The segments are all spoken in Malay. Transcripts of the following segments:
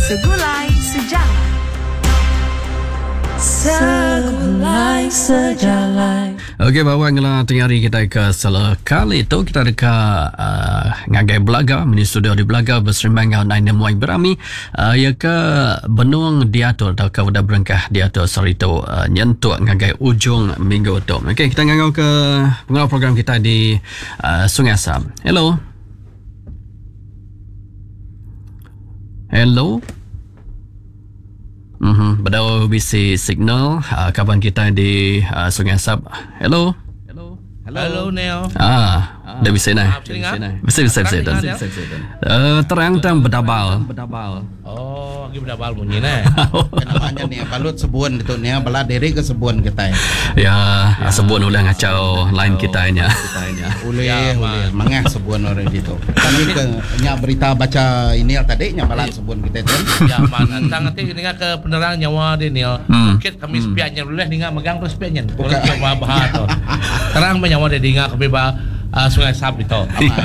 Segulai Sejarah. Segulai Sejarah. Okey, bawang lah tengah hari kita ke sekali tu kita dekat ngagai Belaga, mini studio di Belaga bersembang dengan Naina Muai Berami ya ke benung diatur atau ke udah berengkah diatur sorry tu nyentuk ngagai ujung minggu tu. Okey, kita ngangau ke pengawal program kita di Sungai Asam. Hello. Berdau bisi signal kawan kita di Sungai Asap. Hello Neil. Dah bisa naik. Bisa. Terang berdabal. Oh, lagi berdabal bunyi nah. Namanya ni balut sebuan itu ni bala diri ke sebuan kita. Ya, sebuan ulah ngacau lain kita nya. Uleh mangah sebuan orang itu. Kami ke nya berita baca ini tadi nya bala sebuan kita itu. Ya, man tang nanti ninga ke penerang nyawa dia Neil. Mungkin kami sepiaknya boleh ninga megang terus sepiaknya. Bukan coba bahas tu. Terang menyawa dia ninga kami Sungai Asap itu.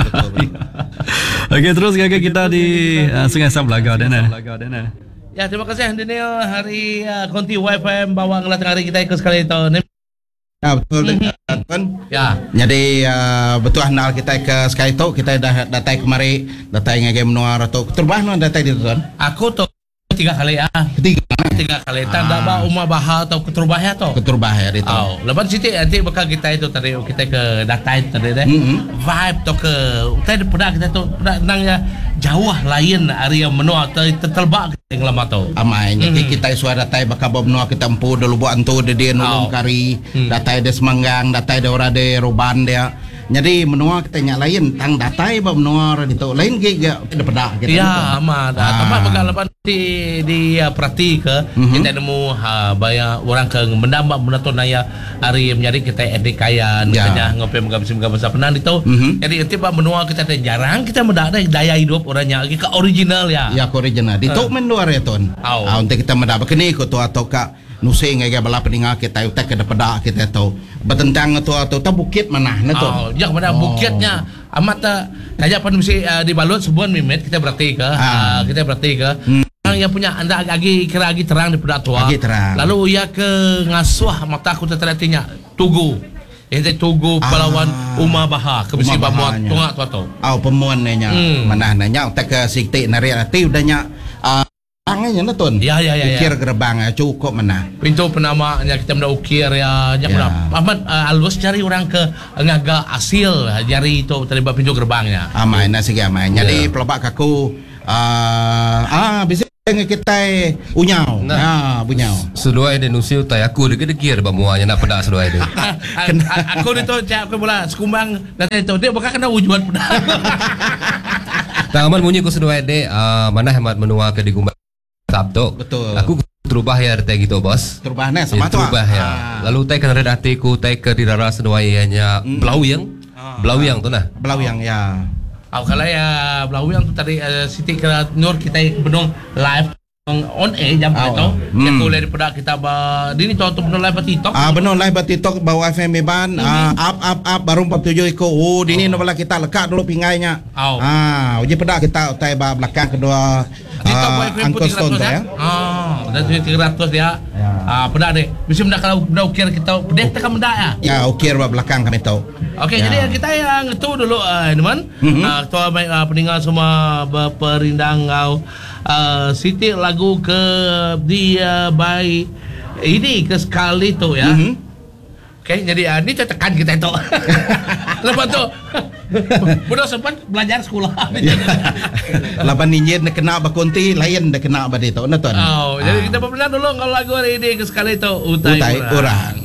Okey, terus kita di Sungai Asap Belaga dana. Ya, terima kasih Daniel. Hari Konti YFM bawa ngelat hari kita ikut sekali itu. Ya, betul kan? Ya. Jadi betul nal kita ke sekali itu kita dah datai kemari, datai ngagai menua atau terbah no datai di tuan. Aku tu 3 kali tiga kali tanda ba umah bahal atau keterbahaya tu itu. Lepas situ nanti bakal kita itu tadi kita ke data itu tadi deh. Vibe tu ke tadi pernah kita tu pernah nangnya jauh lain area menua tertelbak yang lama tu. Amai jadi kita suara datai bakal menua kita empu dulu buat antu dia nolong kari, datai dia semanggang, datai dia ora de roban dia. Jadi menua kita nya lain tang datai ba menua itu lain ge ada pedah kita. Ya, amat. Tempat bakal lepas di perhati ke kita nemu banyak orang ke mendambak menaton naya hari menjadi kita edik kayan katanya ngopi megam besar penan itu. Jadi nanti pak menua kita jarang kita mendak daya hidup orangnya ke original ya. Ya, ke original. Itu menluar ya ton. Untuk kita mendak kini ko tu atau ka nusi ngagai bala peninga kita utek ke pedak kita tahu betentang atau bukit mana na tu. Ya mana bukitnya amat kayak apa mesti dibalut sebuah mimet kita berarti ke yang punya anda lagi terang di pedak tua. Lalu ia ke ngasuh mata aku tertinya tugu. Ini tugu pelawan Umar Bahar ke besi bamuat tungak tu. Pemuan nya mana nanya utek ke sikti nari ati udahnya angnya na ton. Ya. Ukir gerbang cukup mana. Pintu penamanya kita menda ukir ya. Ahmad alus cari orang ke ngaga asil jari itu terlibat pintu gerbangnya. Amai na sige amai. Jadi pelabak aku bisa kita unyau. Bunyau. Seluai de nusiu tai aku degir bamuanya nak pedak seluai de. Aku itu cak aku bola sekumbang dan itu dia bukan kena wujuan pedak. Tangaman bunyi ku seluai de mana hemat menua ke digumbang Sabtu. Betul. Aku terubah ya teh gitu bos. Terubahnya sama tu. Terubah ya. Lalu teh kan ada hatiku teh ke dirara senuainya Blauyang tu nah. Blauyang ya. Kalau ya Blauyang tu tadi Siti ke Nur kita benung live on air jam itu. Yang boleh daripada kita ini tu benung live TikTok. Benung live TikTok bawa FM Ban up baru 47 iko. Dini nombor kita lekat dulu pingainya. Uji pedak kita teh belakang kedua Uncle Stone ya. Dan 300 dia. Pedak deh. Mesti mendak kalau ukir kita pedek tekan mendak ya. Ya, ukir belakang kami tahu. Okey, jadi kita yang itu dulu teman. Ketua pendengar semua berperindang Siti lagu ke dia baik ini ke sekali tu ya. Okay, jadi ini tekan kita itu. Lepas tu budak sempat belajar sekolah. Laban ninjit nak kena bakunti lain dah kena badi tu. Nonton. Jadi kita benar dulu kalau lagu hari ini ke sekali itu utai orang.